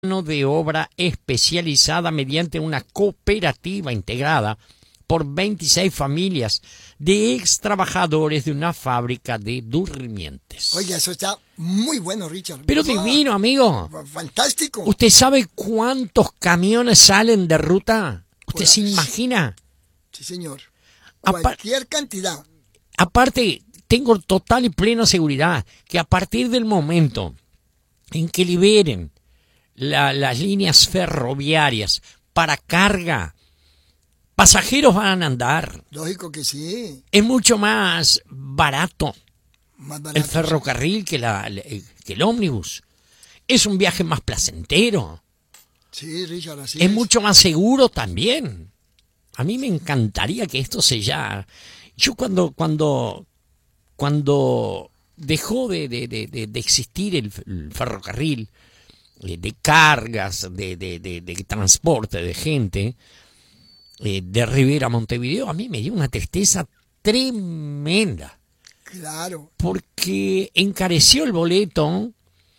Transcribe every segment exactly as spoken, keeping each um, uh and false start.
mano de obra especializada mediante una cooperativa integrada por veintiséis familias de ex trabajadores de una fábrica de durmientes. Oiga, eso está muy bueno, Richard. Pero Eso, divino, amigo. Fantástico. ¿Usted sabe cuántos camiones salen de ruta? ¿Usted Pues, se imagina? Sí, señor. Apar- Cualquier cantidad. Aparte, tengo total y plena seguridad que a partir del momento en que liberen la- las líneas ferroviarias para carga, pasajeros van a andar. Lógico que sí. Es mucho más barato Más barato. el ferrocarril que, la, que el ómnibus. Es un viaje más placentero. Sí, Richard, así Es es. mucho más seguro también. A mí me encantaría que esto se ya... Yo cuando, cuando, cuando dejó de, de, de, de- de existir el, el ferrocarril, eh, de cargas, de, de, de, de transporte de gente, eh, de Rivera a Montevideo, a mí me dio una tristeza tremenda, Claro. porque encareció el boleto,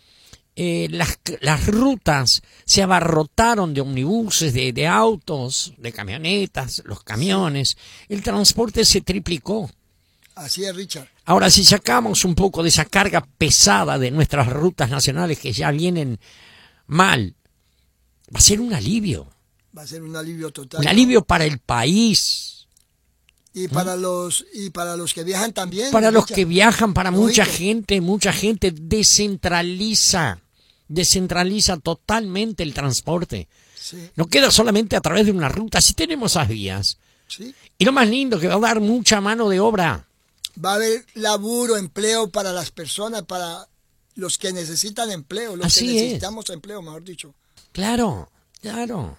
eh, las, las rutas se abarrotaron de omnibuses, de, de autos, de camionetas, los camiones, el transporte se triplicó. Así es, Richard. Ahora, si sacamos un poco de esa carga pesada de nuestras rutas nacionales que ya vienen mal, va a ser un alivio, Va a ser un alivio total. un ¿no? alivio para el país, Y para los y para los que viajan también. para los Richard. que viajan, para Lógico. mucha gente, mucha gente descentraliza, descentraliza totalmente el transporte. Sí, No queda solamente a través de una ruta, si tenemos esas vías. sí. Y lo más lindo, que va a dar mucha mano de obra. Va a haber laburo, empleo para las personas, para los que necesitan empleo, los Así que es. necesitamos empleo, mejor dicho. Claro, claro.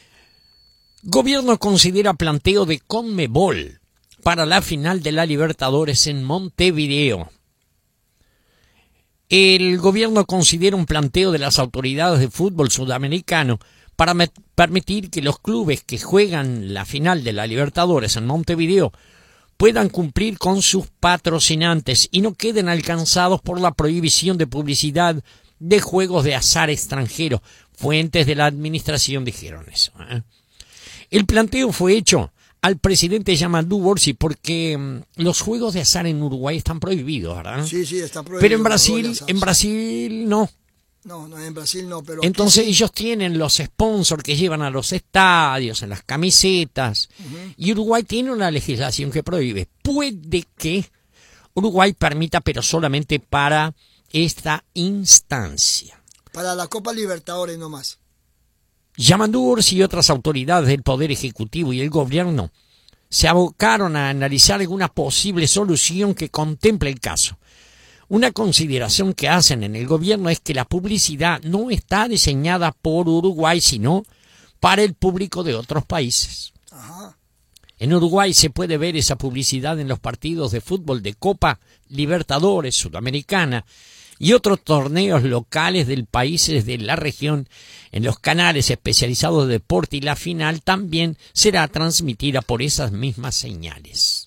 Gobierno considera planteo de Conmebol para la final de la Libertadores en Montevideo. El gobierno considera un planteo de las autoridades de fútbol sudamericano para me- permitir que los clubes que juegan la final de la Libertadores en Montevideo puedan cumplir con sus patrocinantes y no queden alcanzados por la prohibición de publicidad de juegos de azar extranjeros. Fuentes de la administración dijeron eso, ¿eh? El planteo fue hecho al presidente Yamandu Borsi porque mm, los juegos de azar en Uruguay están prohibidos, ¿verdad? Sí, sí, está prohibido. Pero en los Brasil, juegos de azar. en Brasil no. No, no, en Brasil no, pero... Entonces aquí sí. ellos tienen los sponsors que llevan a los estadios, en las camisetas, Ujú. y Uruguay tiene una legislación que prohíbe. Puede que Uruguay permita, pero solamente para esta instancia. Para la Copa Libertadores nomás. Yamandu Orsi y otras autoridades del Poder Ejecutivo y el Gobierno se abocaron a analizar alguna posible solución que contemple el caso. Una consideración que hacen en el Gobierno es que la publicidad no está diseñada por Uruguay, sino para el público de otros países. Ajá. En Uruguay se puede ver esa publicidad en los partidos de fútbol de Copa Libertadores, Sudamericana y otros torneos locales del país de la región. En los canales especializados de deporte y la final también será transmitida por esas mismas señales.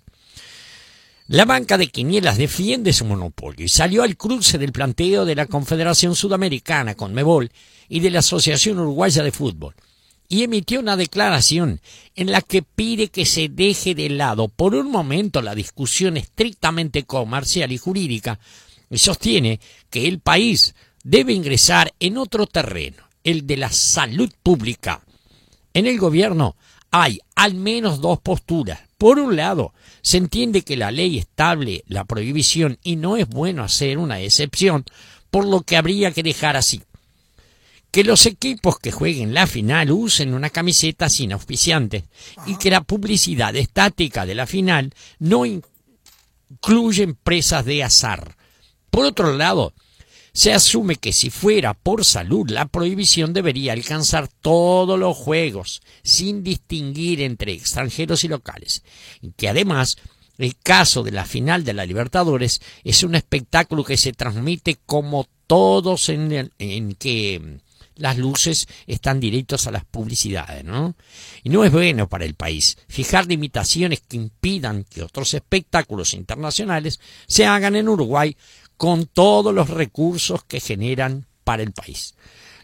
La banca de quinielas defiende su monopolio y salió al cruce del planteo de la Confederación Sudamericana, Conmebol, y de la Asociación Uruguaya de Fútbol, y emitió una declaración en la que pide que se deje de lado por un momento la discusión estrictamente comercial y jurídica y sostiene que el país debe ingresar en otro terreno, el de la salud pública. En el gobierno hay al menos dos posturas. Por un lado, se entiende que la ley estable la prohibición y no es bueno hacer una excepción, por lo que habría que dejar así. Que los equipos que jueguen la final usen una camiseta sin auspiciantes y que la publicidad estática de la final no incluye empresas de azar. Por otro lado, se asume que si fuera por salud, la prohibición debería alcanzar todos los juegos, sin distinguir entre extranjeros y locales, y que además el caso de la final de la Libertadores es un espectáculo que se transmite como todos en, el, en que las luces están directos a las publicidades, ¿no? Y no es bueno para el país fijar limitaciones que impidan que otros espectáculos internacionales se hagan en Uruguay con todos los recursos que generan para el país.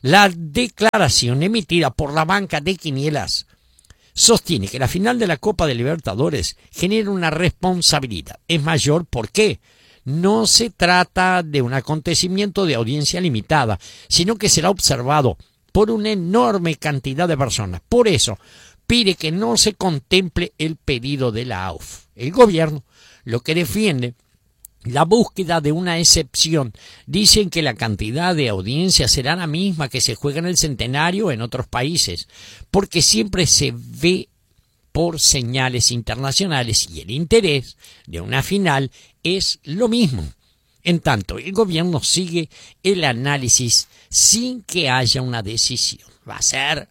La declaración emitida por la banca de quinielas sostiene que la final de la Copa de Libertadores genera una responsabilidad. Es mayor, ¿por qué? No se trata de un acontecimiento de audiencia limitada, sino que será observado por una enorme cantidad de personas. Por eso, pide que no se contemple el pedido de la A U F. El gobierno lo que defiende la búsqueda de una excepción. Dicen que la cantidad de audiencias será la misma que se juega en el Centenario en otros países, porque siempre se ve por señales internacionales y el interés de una final es lo mismo. En tanto, el gobierno sigue el análisis sin que haya una decisión. Va a ser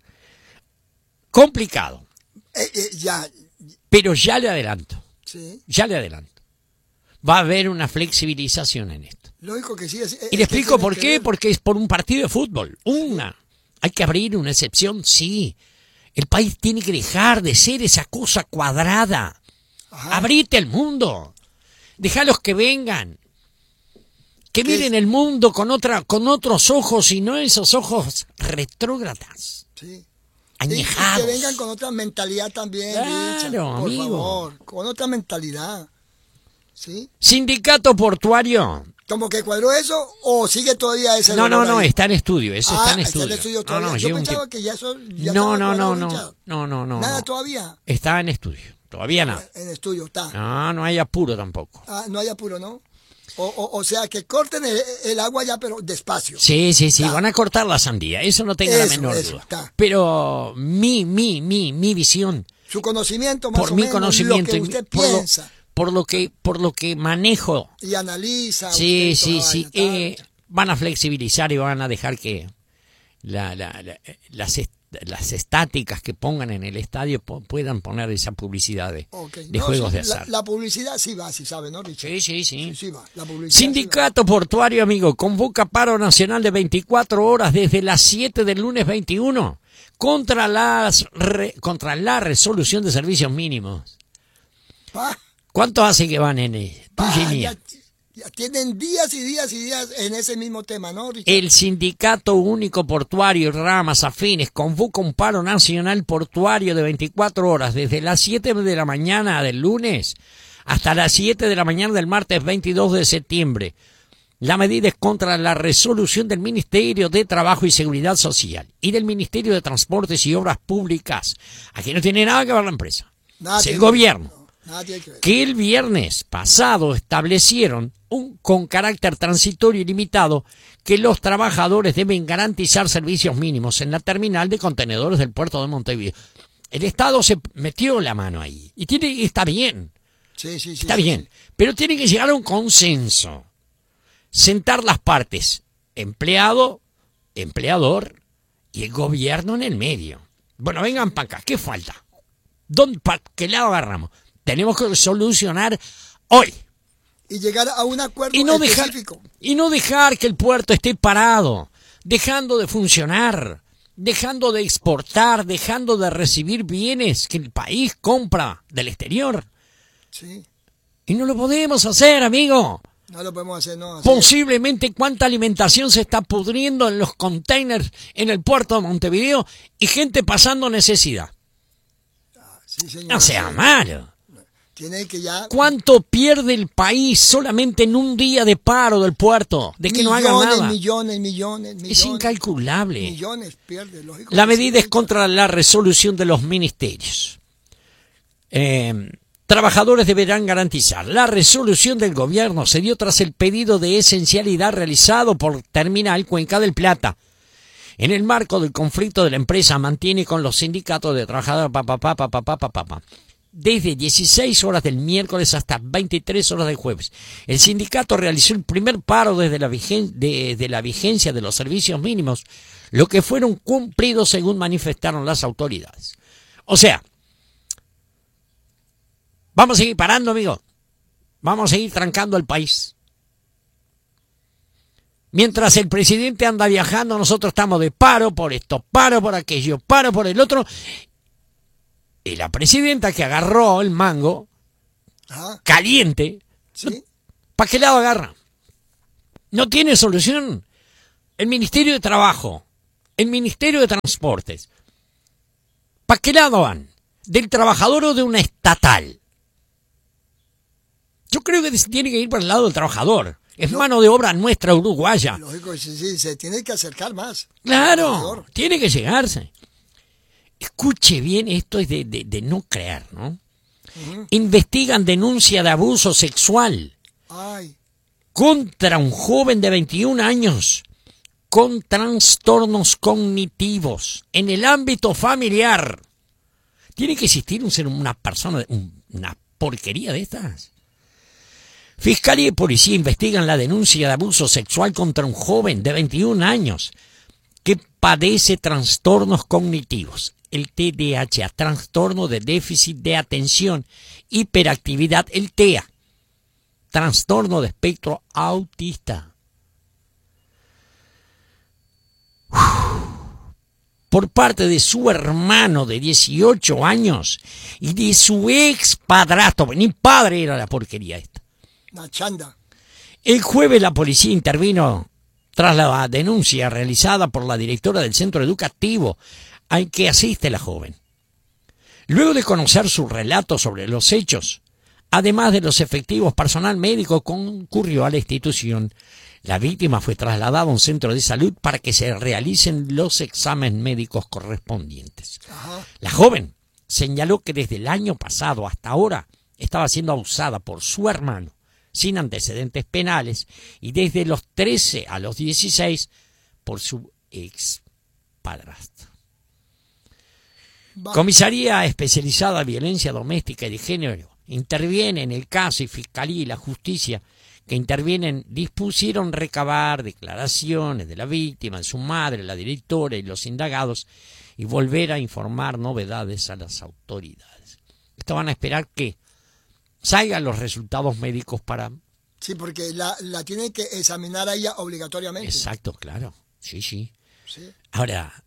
complicado. Eh, eh, ya. Pero ya le adelanto, Sí. ya le adelanto. Va a haber una flexibilización en esto. Lógico que sí. Es, Y le explico por qué, porque es por un partido de fútbol. Una. Hay que abrir una excepción, sí. El país tiene que dejar de ser esa cosa cuadrada. Ajá. Abrite el mundo. Déjalos que vengan. Que ¿Qué miren es? el mundo con otra, con otros ojos y no esos ojos retrógradas, Sí. añejados. Y, y que vengan con otra mentalidad también, Claro, Richard, por amigo. favor, con otra mentalidad. ¿Sí? Sindicato portuario. ¿Como que cuadró eso o sigue todavía ese No, no, dolor no, ahí? está en estudio. Eso Ah, está en está estudio. en estudio No, todavía. no, Yo lleva un pensaba tiempo. que ya eso ya No, estaba no, no, cuadrado, no, Richard. no, no, no. Nada no. todavía. Está en estudio. Todavía no. En estudio está. No, no hay apuro tampoco. Ah, no hay apuro, ¿no? O, o, o sea, que corten el, el agua ya, pero despacio. Sí, sí, sí, Está. van a cortar la sandía, eso no tenga la Eso, menor eso, duda. está. Pero mi, mi, mi, mi visión, Su conocimiento, más por o mi menos, conocimiento, lo y que usted por, lo, piensa por lo que, por lo que manejo, y analiza. sí, usted sí, toda sí, vaina, está, eh, Richard. van a flexibilizar y van a dejar que la, la, la- las, est- las estáticas que pongan en el estadio po- puedan poner esa publicidad de, Ok. de No, juegos sí, de la, azar. la publicidad sí va, sí sabe, ¿no, Richard? Sí, sí, sí. Sí, sí va. La publicidad sí va. Sindicato Portuario, amigo, convoca paro nacional de veinticuatro horas desde las siete del lunes veintiuno contra, las re- contra la resolución de servicios mínimos. Pa, ¿Cuánto hace que van en el? pa, Tuya y mía. ya, ya tienen días y días y días en ese mismo tema, ¿no, Richard? El Sindicato Único Portuario y ramas afines convoca un paro nacional portuario de veinticuatro horas desde las siete de la mañana del lunes hasta las siete de la mañana del martes veintidós de septiembre. La medida es contra la resolución del Ministerio de Trabajo y Seguridad Social y del Ministerio de Transportes y Obras Públicas. Aquí no tiene nada que ver la empresa. Nada Es el tiene que ver, gobierno. no, nada tiene que ver. Que el viernes pasado establecieron un, con carácter transitorio y limitado que los trabajadores deben garantizar servicios mínimos en la terminal de contenedores del puerto de Montevideo. El Estado se metió la mano ahí y tiene y está bien, Sí, sí, sí. está sí, bien, sí. pero tiene que llegar a un consenso, sentar las partes, empleado, empleador y el gobierno en el medio. Bueno, vengan para acá, ¿qué falta? ¿Dónde, para qué lado agarramos? Tenemos que solucionar hoy. Y llegar a un acuerdo Y no, dejar, específico. y no dejar que el puerto esté parado, dejando de funcionar, dejando de exportar, dejando de recibir bienes que el país compra del exterior. Sí. Y no lo podemos hacer, amigo. No lo podemos hacer, no. Así es. Posiblemente cuánta alimentación se está pudriendo en los containers en el puerto de Montevideo y gente pasando necesidad. Sí, señor. No sea Sí. malo. Tiene que ya. ¿Cuánto pierde el país solamente en un día de paro del puerto? De que no haga millones, nada. millones, millones, millones. Es incalculable. Millones pierde, lógico. La que sí, medida es Richard. contra la resolución de los ministerios. Eh, trabajadores deberán garantizar. La resolución del gobierno se dio tras el pedido de esencialidad realizado por Terminal Cuenca del Plata. En el marco del conflicto de la empresa mantiene con los sindicatos de trabajadores pa, pa, pa, pa, pa, pa, pa, pa, pa. Desde dieciséis horas del miércoles hasta veintitrés horas del jueves. El sindicato realizó el primer paro desde la, vigen, de, de la vigencia de los servicios mínimos, lo que fueron cumplidos según manifestaron las autoridades. O sea, vamos a seguir parando, amigo. Vamos a seguir trancando el país. Mientras el presidente anda viajando, nosotros estamos de paro por esto, paro por aquello, paro por el otro. Y la presidenta que agarró el mango Ajá. caliente, Sí. ¿para qué lado agarra? No tiene solución. El Ministerio de Trabajo el Ministerio de Transportes. ¿Para qué lado van? ¿Del trabajador o de una estatal? Yo creo que se tiene que ir para el lado del trabajador. Es no, mano de obra nuestra uruguaya. Lógico, sí, sí, se tiene que acercar más. Claro, tiene que llegarse. Escuche bien, esto es de, de, de no creer, ¿no? Uh-huh. Investigan denuncia de abuso sexual Ay. contra un joven de veintiún años con trastornos cognitivos en el ámbito familiar. Tiene que existir un ser, una persona, un, una porquería de estas. Fiscalía y policía investigan la denuncia de abuso sexual contra un joven de veintiún años que padece trastornos cognitivos, el T D A H, trastorno de déficit de atención, hiperactividad, el T E A, trastorno de espectro autista. Por parte de su hermano de dieciocho años y de su ex padrastro, ni padre era la porquería esta. Una chanda. El jueves la policía intervino tras la denuncia realizada por la directora del centro educativo al que asiste la joven. Luego de conocer su relato sobre los hechos, además de los efectivos, personal médico concurrió a la institución. La víctima fue trasladada a un centro de salud para que se realicen los exámenes médicos correspondientes. Ajá. La joven señaló que desde el año pasado hasta ahora estaba siendo abusada por su hermano, sin antecedentes penales, y desde los trece a los dieciséis por su ex padrastro. Comisaría Especializada en Violencia Doméstica y de Género interviene en el caso y Fiscalía y la Justicia que intervienen dispusieron recabar declaraciones de la víctima, de su madre, la directora y los indagados y volver a informar novedades a las autoridades. Esto van a esperar que salgan los resultados médicos para... Sí, porque la, la tienen que examinar a ella obligatoriamente. Exacto, claro. Sí, sí. Sí. Ahora,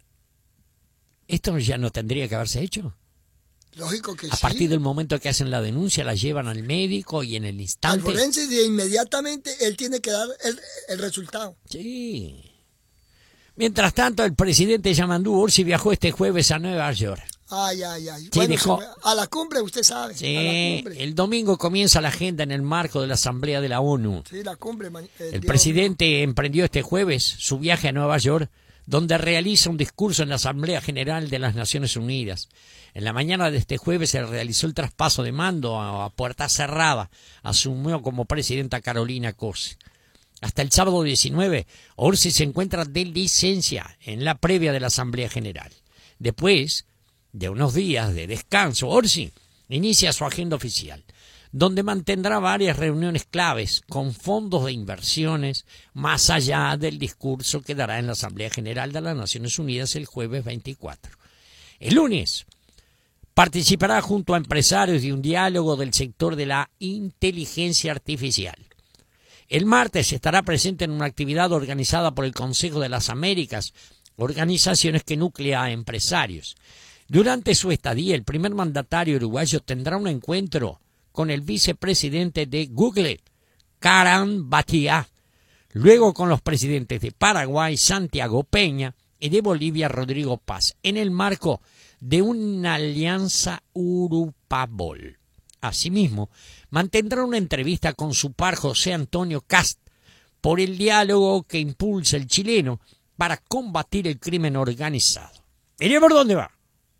¿esto ya no tendría que haberse hecho? Lógico que a sí. A partir del momento que hacen la denuncia, la llevan al médico y en el instante... Al forense de inmediatamente él tiene que dar el, el resultado. Sí. Mientras tanto, el presidente Yamandú Orsi viajó este jueves a Nueva York. Ay, ay, ay. Sí, bueno, dejó... A la cumbre, usted sabe. Sí, a la cumbre. El domingo comienza la agenda en el marco de la Asamblea de la ONU. Sí, la cumbre. El, el presidente domingo. emprendió este jueves su viaje a Nueva York, donde realiza un discurso en la Asamblea General de las Naciones Unidas. En la mañana de este jueves se realizó el traspaso de mando a, a puerta cerrada. Asumió como presidenta Carolina Cose. Hasta el sábado diecinueve, Orsi se encuentra de licencia en la previa de la Asamblea General. Después de unos días de descanso, Orsi inicia su agenda oficial, donde mantendrá varias reuniones claves con fondos de inversiones, más allá del discurso que dará en la Asamblea General de las Naciones Unidas el jueves veinticuatro. El lunes participará junto a empresarios de un diálogo del sector de la inteligencia artificial. El martes estará presente en una actividad organizada por el Consejo de las Américas, organizaciones que nuclea a empresarios. Durante su estadía, el primer mandatario uruguayo tendrá un encuentro con el vicepresidente de Google, Karan Bhatia, luego con los presidentes de Paraguay, Santiago Peña, y de Bolivia, Rodrigo Paz, en el marco de una alianza Urupabol. Asimismo, mantendrá una entrevista con su par José Antonio Cast por el diálogo que impulsa el chileno para combatir el crimen organizado. ¿Mire por dónde va?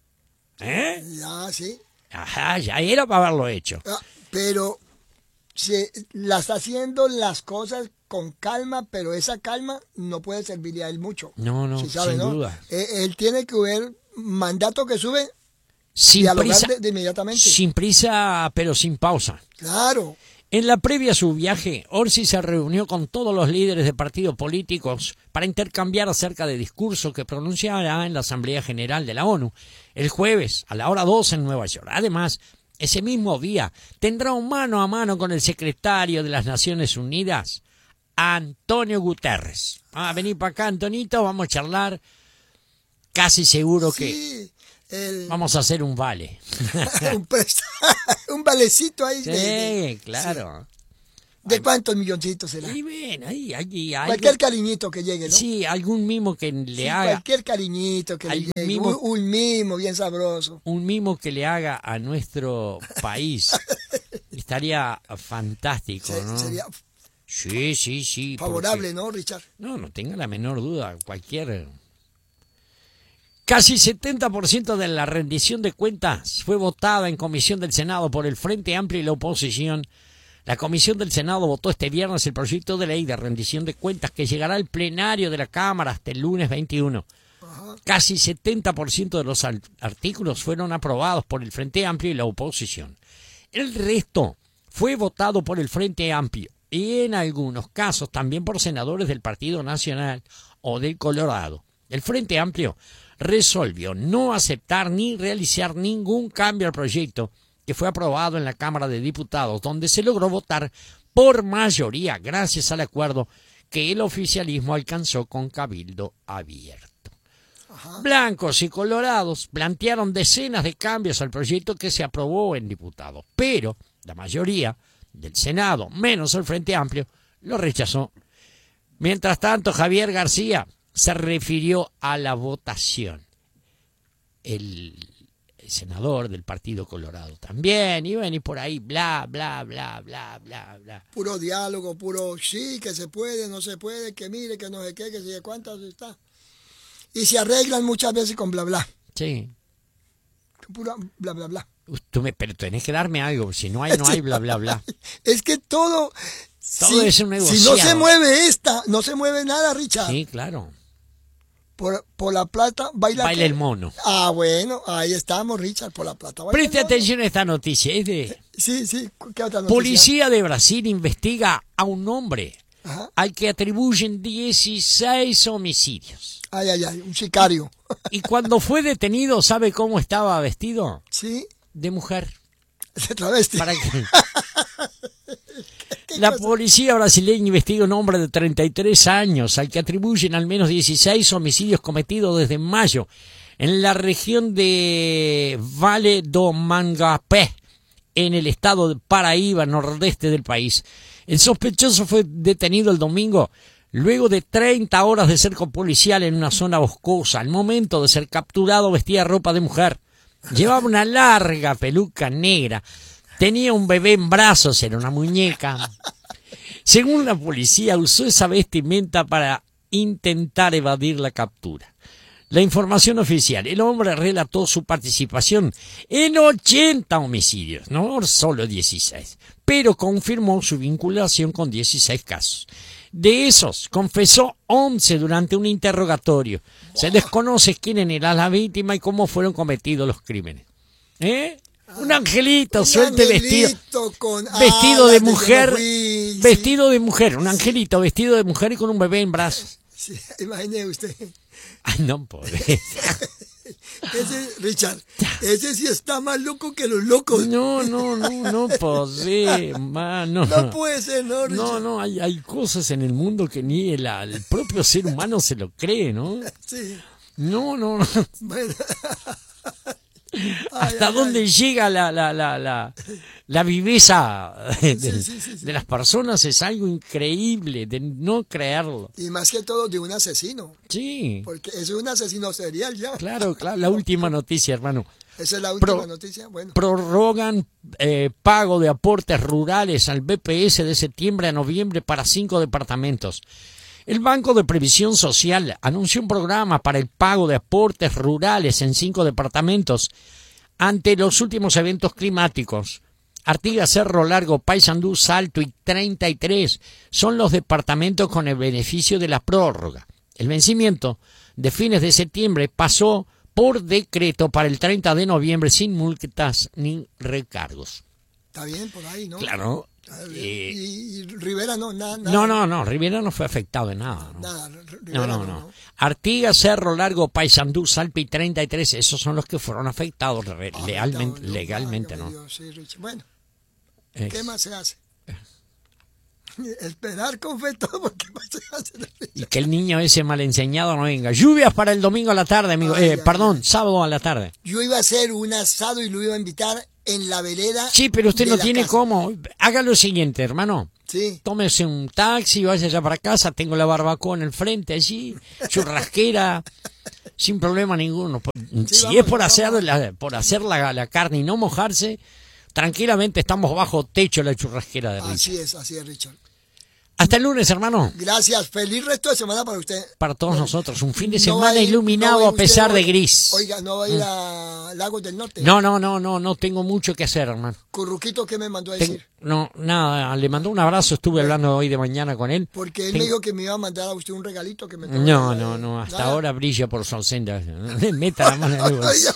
¿Eh? Ya, sí. Ajá, ya era para haberlo hecho. Ah, pero se la está haciendo las cosas con calma, pero esa calma no puede servirle a él mucho. No, no, ¿Sí sabe, sin no? duda. Él, él tiene que ver mandato que sube, sin prisa, de, de inmediatamente. Sin prisa, pero sin pausa. Claro. En la previa a su viaje, Orsi se reunió con todos los líderes de partidos políticos para intercambiar acerca de discursos que pronunciará en la Asamblea General de la ONU el jueves a la hora doce en Nueva York. Además, ese mismo día tendrá un mano a mano con el secretario de las Naciones Unidas, Antonio Guterres. Ah, vení para acá, Antonito, vamos a charlar. Casi seguro sí, que el... vamos a hacer un vale. un, un valecito ahí. Sí, de, de... claro. ¿De cuántos milloncitos será? Y ven, ahí, ahí, ahí Cualquier algo, cariñito que llegue, ¿no? sí, algún mimo que le Sí, haga, cualquier cariñito que le algún llegue. mimo- Un, un mimo bien sabroso. un mimo que le haga a nuestro país. Estaría fantástico, Se- ¿no? Sería Sí, sí, sí. favorable, porque- ¿no, Richard? No, no tenga la menor duda, cualquier... Casi setenta por ciento de la rendición de cuentas fue votada en comisión del Senado por el Frente Amplio y la oposición. La comisión del Senado votó este viernes el proyecto de ley de rendición de cuentas que llegará al plenario de la Cámara hasta el lunes veintiuno. Ajá. Casi setenta por ciento de los al- artículos fueron aprobados por el Frente Amplio y la oposición. El resto fue votado por el Frente Amplio y en algunos casos también por senadores del Partido Nacional o del Colorado. El Frente Amplio resolvió no aceptar ni realizar ningún cambio al proyecto que fue aprobado en la Cámara de Diputados, donde se logró votar por mayoría gracias al acuerdo que el oficialismo alcanzó con Cabildo Abierto. Ajá. Blancos y colorados plantearon decenas de cambios al proyecto que se aprobó en diputados, pero la mayoría del Senado, menos el Frente Amplio, lo rechazó. Mientras tanto, Javier García se refirió a la votación. El, el senador del Partido Colorado también, y ven y por ahí, bla, bla, bla, bla, bla, bla. Puro diálogo, puro sí, que se puede, no se puede, que mire, que no sé qué, que sé cuántas está. Y se arreglan muchas veces con bla, bla. Sí. Pura bla, bla, bla. Tú me, pero tenés que darme algo, si no hay, no hay, bla, bla, bla. Es que todo... Todo si, es un si negociado. no se mueve esta, no se mueve nada, Richard. Sí, claro. Por, por la plata baila... Baila ¿qué? el mono. Ah, bueno, ahí estamos, Richard, por la plata baila Preste el mono. atención a esta noticia. Es de Sí, sí, ¿qué otra noticia? Policía de Brasil investiga a un hombre Ajá. al que atribuyen dieciséis homicidios. Ay, ay, ay, un sicario. Y cuando fue detenido, ¿sabe cómo estaba vestido? Sí, De mujer. se travesti. Para que... ¿Qué La cosa? policía brasileña investiga a un hombre de treinta y tres años al que atribuyen al menos dieciséis homicidios cometidos desde mayo en la región de Vale do Mangapé, en el estado de Paraíba, nordeste del país. El sospechoso fue detenido el domingo luego de treinta horas de cerco policial en una zona boscosa. Al momento de ser capturado vestía ropa de mujer. Llevaba una larga peluca negra. Tenía un bebé en brazos, era una muñeca. Según la policía, usó esa vestimenta para intentar evadir la captura. La información oficial: el hombre relató su participación en ochenta homicidios, no solo dieciséis, pero confirmó su vinculación con dieciséis casos. De esos, confesó once durante un interrogatorio. Se desconoce quién era la víctima y cómo fueron cometidos los crímenes. ¿Eh? Un angelito, Un suelte vestido. angelito con Vestido alas de yo mujer, no fui, sí. vestido de mujer, un angelito vestido de mujer y con un bebé en brazos. Sí, imagine usted. Ay, no podés. Ese, Richard, ese sí está más loco que los locos. No, no, no, no podés, mano. No puede ser, no, Richard. No, no, hay, hay cosas en el mundo que ni el, el propio ser humano se lo cree, ¿no? Sí, No, no, no. bueno. ¿Hasta ay, dónde ay. llega la, la, la, la, la viveza de, Sí, sí, sí, sí. de las personas? Es algo increíble de no creerlo. Y más que todo de un asesino, Sí, porque es un asesino serial ya. claro, claro. La última noticia, hermano. Esa es la última Pro- noticia. Bueno, Prorrogan eh, pago de aportes rurales al B P S de septiembre a noviembre para cinco departamentos. El Banco de Previsión Social anunció un programa para el pago de aportes rurales en cinco departamentos ante los últimos eventos climáticos. Artigas, Cerro Largo, Paysandú, Salto y treinta y tres son los departamentos con el beneficio de la prórroga. El vencimiento de fines de septiembre pasó por decreto para el treinta de noviembre sin multas ni recargos. está bien por ahí, ¿no? Claro. Está bien. eh, y, y Rivera no, nada. nada no, no, no, Rivera no fue afectado en nada. ¿no? Nada, R- No, Rivera no, no, no. no. Artigas, Cerro Largo, Paysandú, Salto y treinta y tres, esos son los que fueron afectados re- Ah, legalmente, no, no, legalmente, válgame ¿no? Dios, sí, Richard. Bueno, Es- ¿qué más se hace? Esperar con fe todo, porque más se hace. Y que el niño ese mal enseñado no venga. Lluvias para el domingo a la tarde, amigo. Ay, Eh, ay, perdón, ay. sábado a la tarde. Yo iba a hacer un asado y lo iba a invitar en la vereda. Sí, pero usted de no la tiene casa. cómo. Haga lo siguiente, hermano. Sí. Tómese un taxi, vaya allá para casa, tengo la barbacoa en el frente allí, churrasquera, sin problema ninguno. Sí, si vamos, es por vamos. hacer, la, por hacer la, la carne y no mojarse, tranquilamente estamos bajo techo de la churrasquera de Richard. Así es, así es, Richard. Hasta el lunes, hermano. Gracias. Feliz resto de semana para usted. Para todos nosotros, un fin de No semana va a ir- iluminado no va a ir a pesar usted de hoy- gris. Oiga, no va a ir a Lagos del Norte. No, no, no, no, no tengo mucho que hacer, hermano. Curruquito, ¿qué me mandó a Ten- decir? no, nada, le mandó un abrazo, estuve hablando hoy de mañana con él. Porque él Ten- me dijo que me iba a mandar a usted un regalito que me tocó. No, no, no, hasta Nada. ahora brilla por su ausencia. Meta la mano en el bolsillo.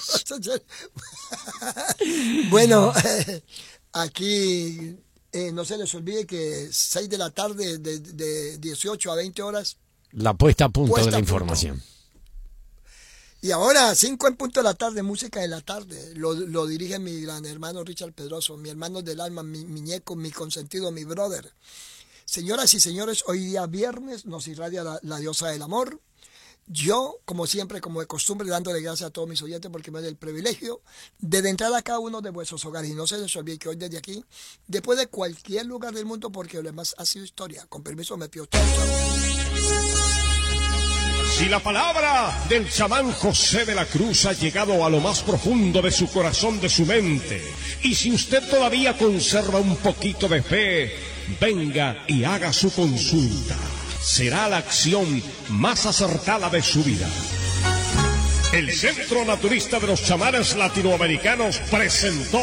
Bueno, aquí eh, no se les olvide que seis de la tarde, de, de dieciocho a veinte horas. La puesta a punto Puesta de la a punto. información. Y ahora, cinco en punto de la tarde, música de la tarde. Lo, lo dirige mi gran hermano Richard Pedroso, mi hermano del alma, mi muñeco, mi consentido, mi brother. Señoras y señores, hoy día viernes nos irradia la, la diosa del amor. Yo, como siempre, como de costumbre, dándole gracias a todos mis oyentes porque me da el privilegio de entrar a cada uno de vuestros hogares. Y no se les olvide que hoy desde aquí, después de cualquier lugar del mundo, porque lo demás ha sido historia. Con permiso, me pido chao, chao. Si la palabra del chamán José de la Cruz ha llegado a lo más profundo de su corazón, de su mente, y si usted todavía conserva un poquito de fe, venga y haga su consulta. Será la acción más acertada de su vida. El Centro Naturista de los Chamanes Latinoamericanos presentó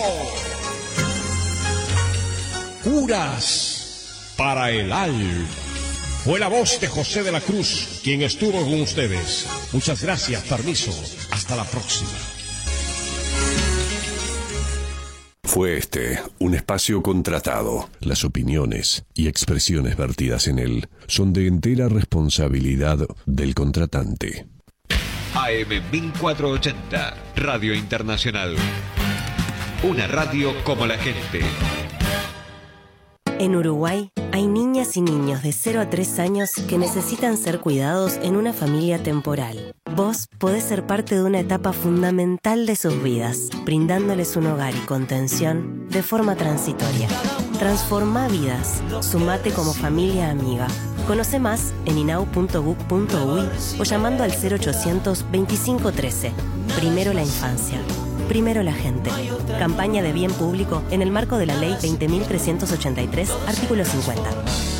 Curas para el Alma. Fue la voz de José de la Cruz quien estuvo con ustedes. Muchas gracias, permiso. Hasta la próxima. Fue este un espacio contratado. Las opiniones y expresiones vertidas en él son de entera responsabilidad del contratante. A M mil cuatrocientos ochenta, Radio Internacional. Una radio como la gente. En Uruguay hay niñas y niños de cero a tres años que necesitan ser cuidados en una familia temporal. Vos podés ser parte de una etapa fundamental de sus vidas, brindándoles un hogar y contención de forma transitoria. Transformá vidas. Sumate como familia amiga. Conoce más en inau punto gov punto uy o llamando al cero ochocientos veinticinco trece. Primero la infancia. Primero la gente. Campaña de bien público en el marco de la Ley veinte mil trescientos ochenta y tres, artículo cincuenta.